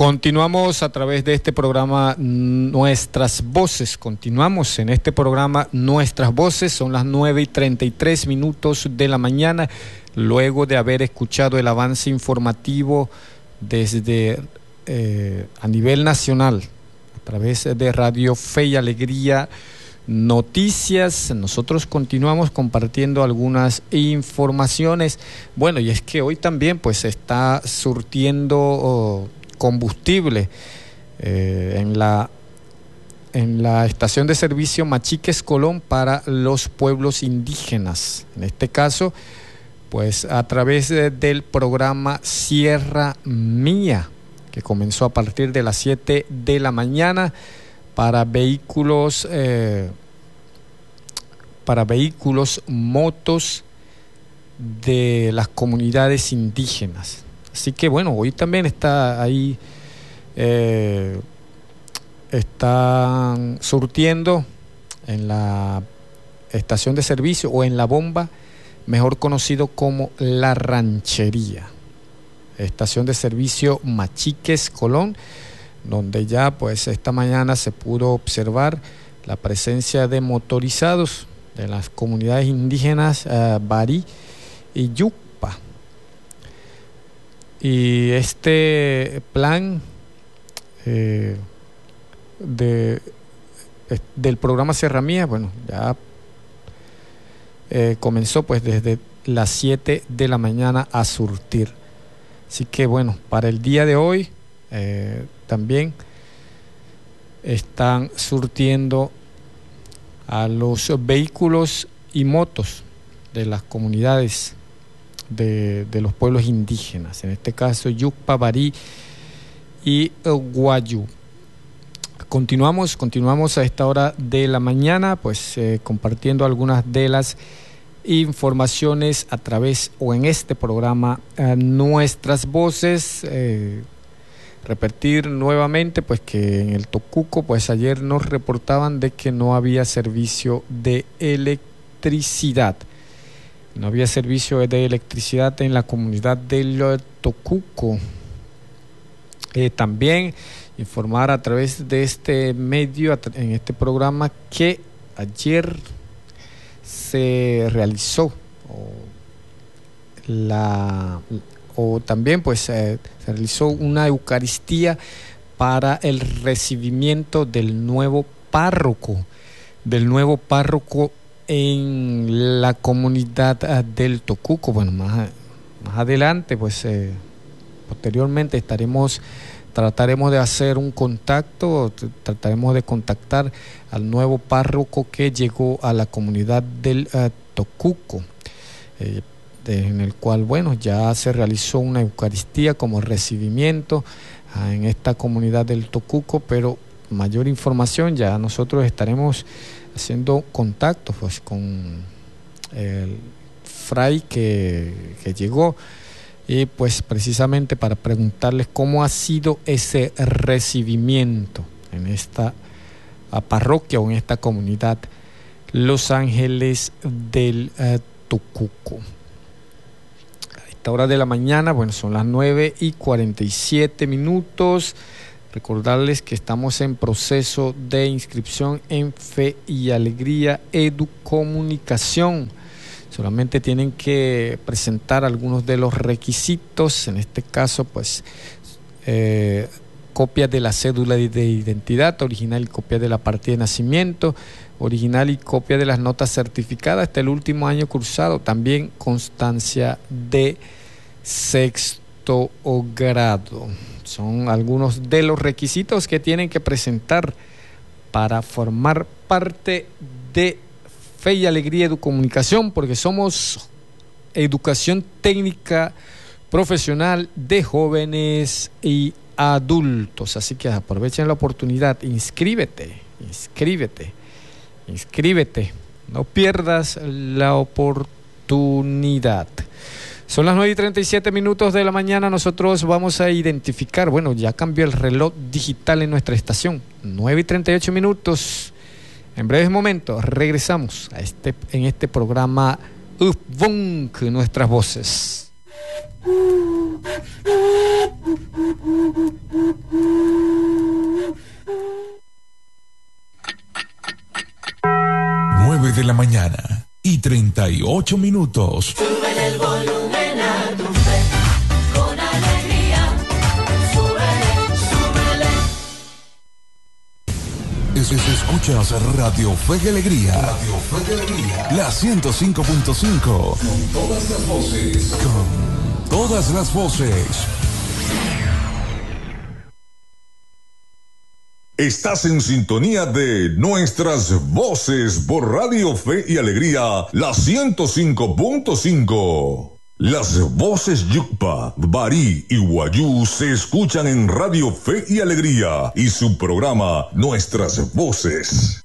Continuamos a través de este programa Nuestras Voces. Continuamos en este programa Nuestras Voces. Son las 9:33 de la mañana. Luego de haber escuchado el avance informativo desde a nivel nacional, a través de Radio Fe y Alegría Noticias, nosotros continuamos compartiendo algunas informaciones. Bueno, y es que hoy también pues se está surtiendo combustible en la estación de servicio Machiques Colón para los pueblos indígenas. En este caso, pues a través del programa Sierra Mía, que comenzó a partir de las 7 de la mañana para vehículos, motos de las comunidades indígenas. Así que bueno, hoy también está ahí, están surtiendo en la estación de servicio o en la bomba, mejor conocido como La Ranchería, estación de servicio Machiques Colón, donde ya pues esta mañana se pudo observar la presencia de motorizados de las comunidades indígenas Barí y Yucpa. Y este plan del programa Sierra Mía, bueno, ya comenzó pues desde las 7 de la mañana a surtir. Así que bueno, para el día de hoy también están surtiendo a los vehículos y motos de las comunidades de los pueblos indígenas, en este caso Yucpa, Barí y Guayú. Continuamos a esta hora de la mañana pues compartiendo algunas de las informaciones a través o en este programa Nuestras Voces. Repetir nuevamente pues que en el Tocuco pues ayer nos reportaban de que no había servicio de electricidad. No había servicio de electricidad en la comunidad del Tocuco. También informar a través de este medio, en este programa, que ayer se realizó también pues se realizó una Eucaristía para el recibimiento del nuevo párroco en la comunidad del Tocuco. Bueno, más adelante pues posteriormente trataremos de hacer un contacto, trataremos de contactar al nuevo párroco que llegó a la comunidad del Tocuco, en el cual bueno ya se realizó una Eucaristía como recibimiento en esta comunidad del Tocuco, pero mayor información ya nosotros estaremos haciendo contacto pues con el fray que llegó, y pues precisamente para preguntarles cómo ha sido ese recibimiento en esta parroquia o en esta comunidad Los Ángeles del Tocuco. A esta hora de la mañana, bueno, son las 9:47. Recordarles que estamos en proceso de inscripción en Fe y Alegría Educomunicación. Solamente tienen que presentar algunos de los requisitos, en este caso pues copia de la cédula de identidad, original y copia de la partida de nacimiento, original y copia de las notas certificadas hasta el último año cursado, también constancia de sexto grado. Son algunos de los requisitos que tienen que presentar para formar parte de Fe y Alegría Educomunicación, porque somos educación técnica profesional de jóvenes y adultos. Así que aprovechen la oportunidad, inscríbete, no pierdas la oportunidad. Son las 9:37 de la mañana. Nosotros vamos a identificar, bueno, ya cambió el reloj digital en nuestra estación, 9:38. En breves momentos regresamos en este programa Ufvonk, Nuestras Voces. 38 minutos. Súbele el volumen a tu fe, con alegría. Súbele, súbele. Escuchas Radio Fe y Alegría. Radio Fe y Alegría. La 105.5. Con todas las voces. Con todas las voces. Estás en sintonía de Nuestras Voces por Radio Fe y Alegría, la 105.5. Las voces Yucpa, Barí y Guayú se escuchan en Radio Fe y Alegría y su programa Nuestras Voces.